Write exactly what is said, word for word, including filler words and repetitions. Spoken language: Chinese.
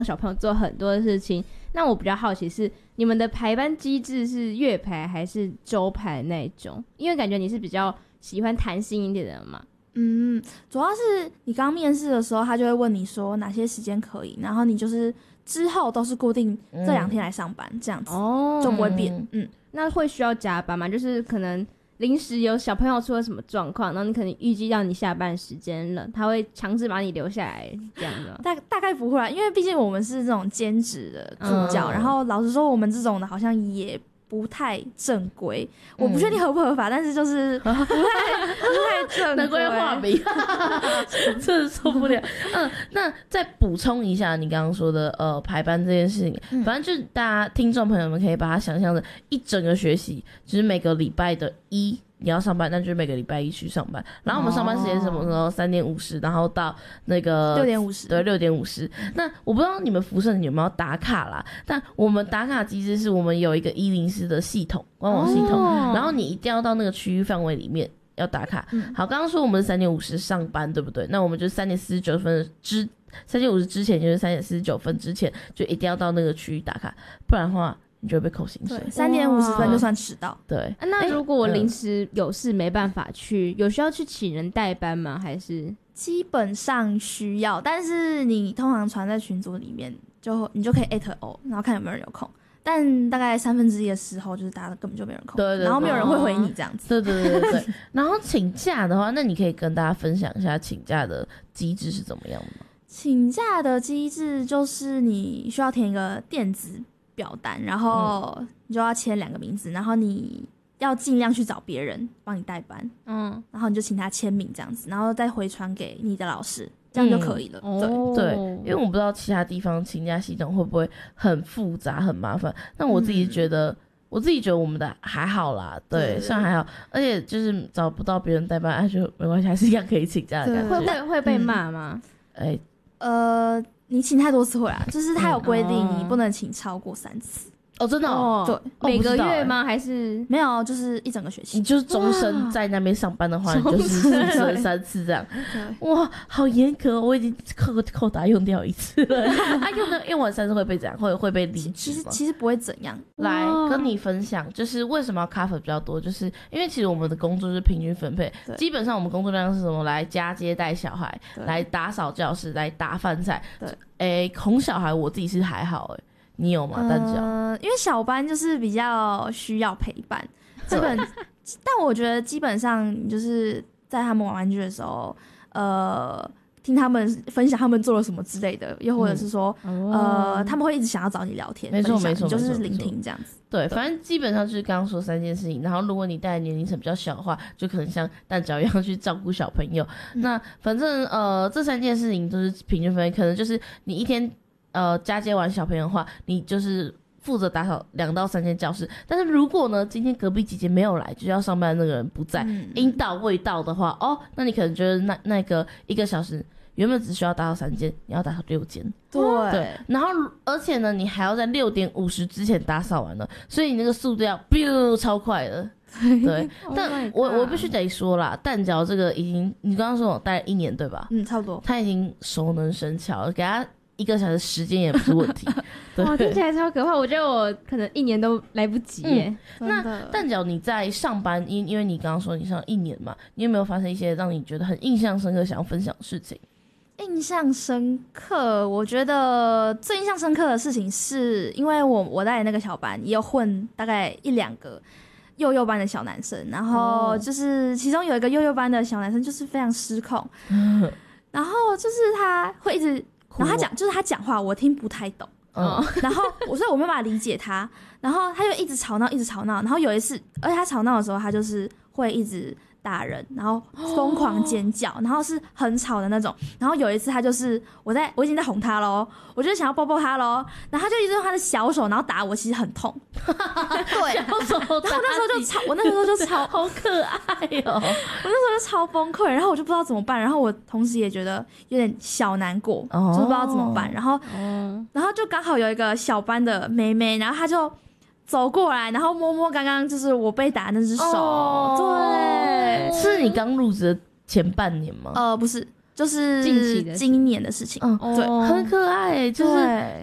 小朋友做很多的事情。那我比较好奇是你们的排班机制是月排还是周排那种？因为感觉你是比较喜欢弹性一点的嘛。 嗯，主要是你刚面试的时候，他就会问你说哪些时间可以，然后你就是之后都是固定这两天来上班，嗯、这样子哦就不会变。嗯， 那会需要加班吗？就是可能临时有小朋友出了什么状况，然后你可能预计到你下班时间了，他会强制把你留下来这样的。 大大概不会啦，因为毕竟我们是这种兼职的助教、嗯，然后老实说，我们这种的好像也不太正规。我不确定合不合法，嗯、但是就是不太不太正规。 难怪要画饼，真的受不了。嗯，那再补充一下你刚刚说的呃排班这件事情，嗯、反正就是大家听众朋友们可以把它想象的一整个学期，就是每个礼拜的一。你要上班，那就是每个礼拜一去上班。然后我们上班时间是什么时候？三点五十，然后到那个六点五十， 对，六点五十。那我不知道你们福盛有没有打卡啦，但我们打卡机制是我们有一个一零四的系统，官网系统，哦、然后你一定要到那个区域范围里面要打卡。嗯、好，刚刚说我们是三点五十上班，对不对？那我们就三点四十九分之三点五十之前，就是三点四十九分之前，就一定要到那个区域打卡，不然的话。你就会被扣薪水， 三点五十分就算迟到。 对、 啊，那如果我临时有事没办法去，欸嗯、有需要去请人代班吗？还是基本上需要，但是你通常传在群组里面，就你就可以艾特我，然后看有没有人有空。但大概三分之一的时候，就是大家根本就没有人空， 对对对， 然后没有人会回你这样子。 对对对对对。然后请假的话，那你可以跟大家分享一下请假的机制是怎么样的吗？ 请假的机制就是你需要填一个电子表单，然后你就要签两个名字，然后你要尽量去找别人帮你代班，嗯，然后你就请他签名这样子，然后再回传给你的老师，这样就可以了。嗯、对、 哦、对，因为我不知道其他地方请假系统会不会很复杂很麻烦，但我自己觉得、嗯、我自己觉得我们的还好啦，对，算还好，而且就是找不到别人代班，哎、啊、就没关系，还是一样可以请假的感觉。 会会会被骂吗？ 哎、嗯欸，呃。你请太多次会啊，就是他有规定你不能请超过三次。 哦，真的哦？ 对， 哦、 每个月吗？还是没有？就是一整个学期。 你就是终身在那边上班的话，你就是只能三次这样。哇，好严格！我已经扣扣打用掉一次了。啊，用的用完三次会被怎样？会会被离职？ 其实其实不会怎样。 来跟你分享，就是为什么要 cover 比较多，就是因为其实我们的工作是平均分配，基本上我们工作量是什么？来家接带小孩，来打扫教室，来打饭菜。对，诶，哄小孩我自己是还好诶。你有吗？蛋饺？ 呃，因为小班就是比较需要陪伴，这本，但我觉得基本上你就是在他们玩玩具的时候，呃，听他们分享他们做了什么之类的，又或者是说，嗯、呃，他们会一直想要找你聊天， 没错没错， 就是聆听这样子。 对，反正基本上就是刚刚说三件事情，然后如果你带的年龄层比较小的话，就可能像蛋饺一样去照顾小朋友。嗯、那反正呃，这三件事情都是平均分，可能就是你一天。呃，家接完小朋友的话，你就是负责打扫两到三间教室。但是如果呢，今天隔壁姐姐没有来，就是要上班的那个人不在，嗯、应到未到的话，哦，那你可能觉得那那个一个小时原本只需要打扫三间，你要打扫六间。 对对，然后而且呢，你还要在六点五十之前打扫完了，所以你那个速度要 biu 超快的。对，但我我必须得说啦，蛋饺这个已经，你刚刚说我待了一年对吧？ 嗯，差不多。 他已经熟能生巧了，给他。一个小时时间也不是问题。 哇，听起来超可怕！我觉得我可能一年都来不及耶。 嗯、那蛋饺你在上班，因因为你刚刚说你上一年嘛，你有没有发生一些让你觉得很印象深刻、想要分享的事情？ 印象深刻，我觉得最印象深刻的事情是因为我我带的那个小班也有混大概一两个幼幼班的小男生，然后就是其中有一个幼幼班的小男生就是非常失控，嗯、然后就是他会一直。然后他讲，就是他讲话我听不太懂，嗯，然后我所以我没办法理解他，然后他就一直吵闹，一直吵闹，然后有一次，而且他吵闹的时候，他就是会一直打人，然后疯狂尖叫，然后是很吵的那种。然后有一次他就是我在我已经在哄他咯，我就想要抱抱他咯，然后他就一直用他的小手然后打我，其实很痛。对，然后我那时候就超，我那时候就超好可爱哦，我那时候就超崩溃，然后我就不知道怎么办，然后我同时也觉得有点小难过，哦、就不知道怎么办。然后，哦、然后就刚好有一个小班的妹妹，然后她就走过来，然后摸摸刚刚就是我被打的那只手，哦、对。 是你刚入职的前半年吗？ 呃，不是， 就是近期的事今年的事情。 嗯， 哦对，很可爱欸，就是对